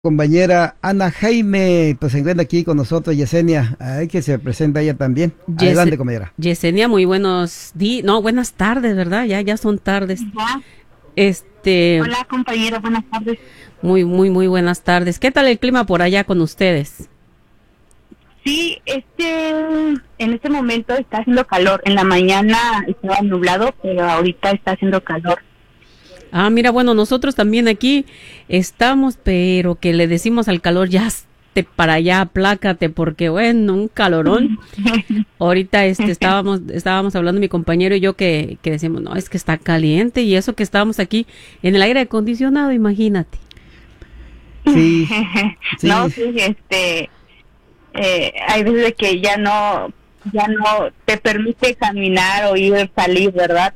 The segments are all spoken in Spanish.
Compañera Ana Jaime, pues se encuentra aquí con nosotros, Yesenia, ay, que se presenta ella también. Adelante, compañera. Yesenia, muy buenos días, no, buenas tardes, ¿verdad? Ya son tardes. Ya. Este, Hola, compañera, buenas tardes. muy buenas tardes. ¿Qué tal el clima por allá con ustedes? Sí, en este momento está haciendo calor. En la mañana estaba nublado, pero ahorita está haciendo calor. Ah, mira, bueno, nosotros también aquí estamos, pero que le decimos al calor, ya hazte para allá, aplácate, porque bueno, un calorón. Ahorita estábamos hablando mi compañero y yo que decimos, no, es que está caliente y eso que estábamos aquí en el aire acondicionado, imagínate. Sí, No, sí, sí, hay veces de que ya no te permite caminar o ir salir, ¿verdad?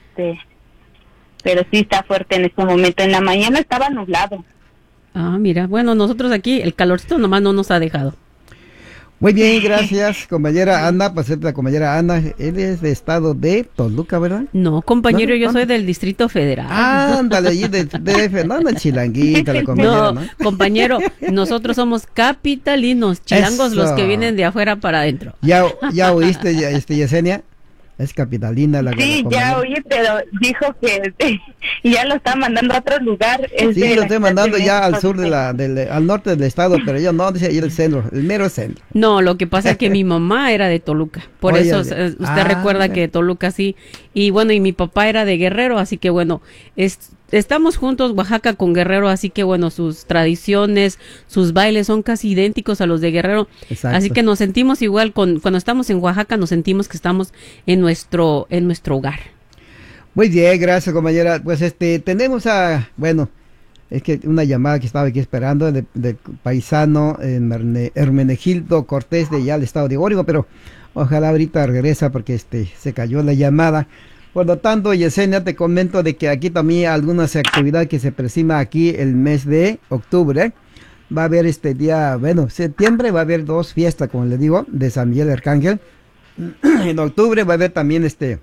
Pero sí está fuerte en este momento. En la mañana estaba nublado. Ah, mira, bueno, nosotros aquí el calorcito nomás no nos ha dejado. muy bien, gracias, compañera Ana, pues esta compañera Ana, él es de estado de Toluca, ¿verdad? No, compañero, ¿Dónde? yo soy ¿Dónde? del Distrito Federal. Ándale, allí de DF, no, no, chilanguita la compañera, No, ¿no? compañero, nosotros somos capitalinos, chilangos los que Eso, vienen de afuera para adentro. ya oíste, Yesenia, es capitalina la Sí, ya compañera. oí, pero dijo que ya lo está mandando a otro lugar. Es Sí, de lo la estoy Ciudad de mandando ya al México, sur dice. al norte del estado, pero yo no, dice ir al centro, el mero centro. No, lo que pasa es que mi mamá era de Toluca, por Oye, eso usted recuerda que Toluca sí, y bueno, y mi papá era de Guerrero, así que bueno, estamos juntos Oaxaca con Guerrero, así que bueno, sus tradiciones, sus bailes son casi idénticos a los de Guerrero, así exacto. que nos sentimos igual cuando estamos en Oaxaca, nos sentimos que estamos en nuestro hogar. Muy bien, gracias, compañera. Pues tenemos bueno, es que una llamada que estaba aquí esperando de paisano Hermenegildo Cortés de ya el estado de Oregon, pero ojalá ahorita regresa porque se cayó la llamada. Por lo tanto, Yesenia, te comento de que aquí también hay algunas actividades que se aproxima aquí el mes de octubre. Va a haber este día, bueno, septiembre va a haber dos fiestas, como le digo, de San Miguel Arcángel. En octubre va a haber también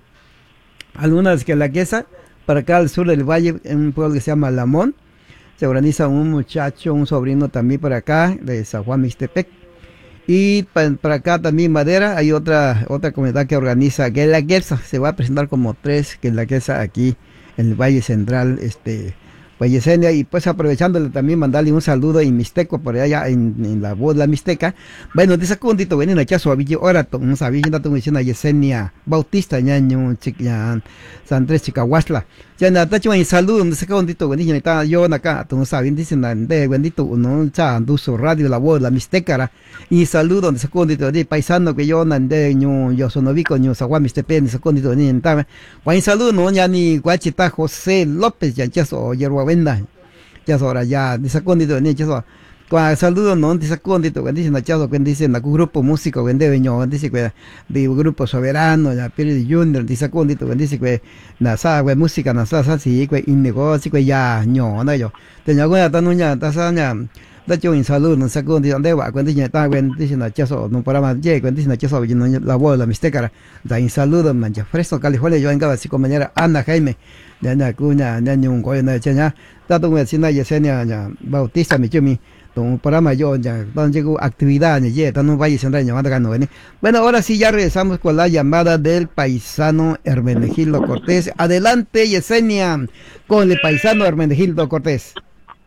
algunas que la quesa, para acá al sur del valle, en un pueblo que se llama Lamón, se organiza un muchacho, un sobrino también por acá, de San Juan Mixtepec. Y para acá también Madera, hay otra comunidad que organiza Guelaguetza, se va a presentar como tres Guelaguetza aquí en el Valle Central, pues Yesenia, y pues aprovechándole también mandarle un saludo en Mixteco, por allá en la voz de la Mixteca. Bueno, de esa condito venir aquí a su avillo, ahora un sabillo, no tengo diciendo a Yesenia Bautista, ñaño, chiquillan, San Andrés, Chicahuasla. Ya nada, tacho, y saludo, donde se condito venir, está yo acá, tú no sabes, dicen, de bendito, uno, cha, anduso, radio, la voz, la Mixteca, y saludo, donde se condito, de paisano, que yo, nande, yo sonovico, yo, San Juan Mixtepe, se condito venir, entame. Guay saludo, no, ya ni Guachita José López, ya, chaso, yerba venda, ya ahora ya, de secundito, ni chaso, cuando saludo, no, de secundito, cuando dicen, chaso, cuando dicen, la grupo músico, cuando veño, dice que de grupo soberano, ya, Piri Junior, de secundito, cuando dice que, na sa, güey, música, na sa, sí, que indigo, sí, que ya, no, no, yo, tenía alguna tanuña, tasaña, da yo en salud, no sé cuándo dónde va, cuando dice, está, cuando dice, na chaso, no para más, ye, cuando dice, na chaso, yo no, la voz, la mixtecara, da en salud, mancha, fresco, California, yo venga, así compañera Ana Jaime, de na cuña, de un coyo, na cheña, tanto me decía Yesenia, ya, Bautista, mi chumi, un programa yo, ya, donde llegó actividad, ya, tan un valle central, llamada acá, no, bueno, ahora sí, ya regresamos con la llamada del paisano Hermenegildo Cortés. Adelante, Yesenia, con el paisano Hermenegildo Cortés.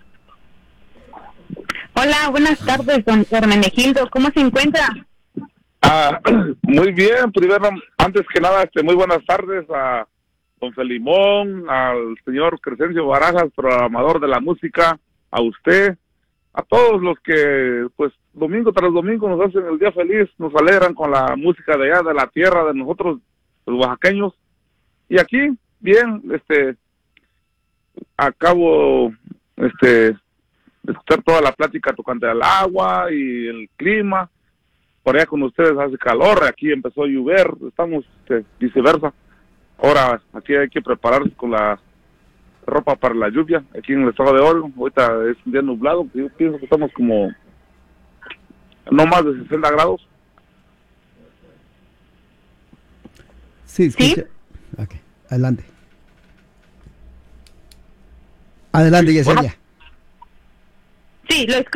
Hola, buenas tardes, don Hermenegildo. ¿Cómo se encuentra? Ah, muy bien, primero, antes que nada, muy buenas tardes a don Felimón, al señor Crescencio Barajas, programador de la música, a usted, a todos los que, pues, domingo tras domingo nos hacen el día feliz, nos alegran con la música de allá, de la tierra, de nosotros, los oaxaqueños. Y aquí, bien, acabo, de escuchar toda la plática tocante al agua y el clima. Por allá con ustedes hace calor, aquí empezó a llover, estamos viceversa. Ahora aquí hay que prepararse con la ropa para la lluvia, aquí en el estado de Oregon. Ahorita es un día nublado, yo pienso que estamos como no más de 60 grados. Sí, ¿Sí? escucha. Ok, adelante. Adelante, Bueno, Yesenia. Sí, lo